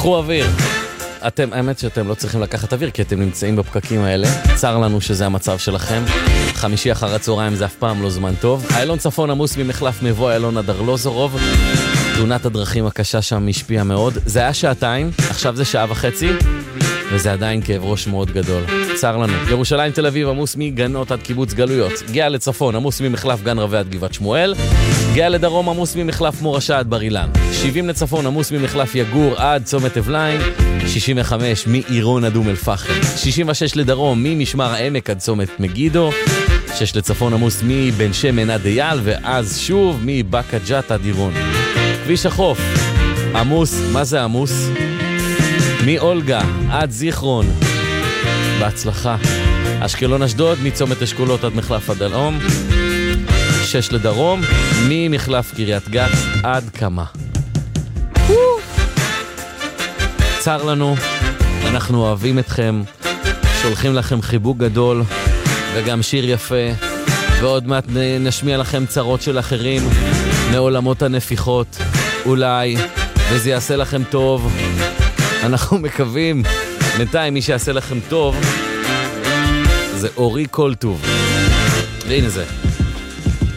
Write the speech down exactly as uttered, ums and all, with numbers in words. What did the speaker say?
קחו אוויר. אתם, האמת שאתם לא צריכים לקחת אוויר, כי אתם נמצאים בפקקים האלה. צר לנו שזה המצב שלכם. חמישי אחר הצהריים זה אף פעם לא זמן טוב. איילון צפון עמוס ממחלף מבוא איילון עד ארלוזורוב. תאונת הדרכים הקשה שם השפיעה מאוד. זה היה שעתיים, עכשיו זה שעה וחצי, וזה עדיין כאב ראש מאוד גדול. צר לנו. ירושלים תל אביב עמוס מגנות עד קיבוץ גלויות. גאה לצפון עמוס ממחלף גן רבי עד גבעת שמואל. גאה לדרום עמוס ממחלף מורשה עד בר אילן. שבעים לצפון עמוס ממחלף יגור עד צומת אבליים. שישים וחמש מעירון עד אום אל-פחם. שישים ושש לדרום ממשמר העמק עד צומת מגידו. שש לצפון עמוס מבן שמן עד אייל, ואז שוב מבאקה ג'ת עד עירון. כביש החוף עמוס, מה זה עמוס? מאולגה עד זיכרון. בהצלחה. אשקלון אשדוד מצומת אשכולות עד מחלף הדלום. שש לדרום ממחלף קריית גת עד כמה. צר לנו, אנחנו אוהבים אתכם, שולחים לכם חיבוק גדול וגם שיר יפה, ועוד מעט נשמיע לכם צרות של אחרים מעולמות הנפיחות, אולי, וזה יעשה לכם טוב. אנחנו מקווים. בינתיים מי שיעשה לכם טוב זה אורי כל טוב. והנה זה.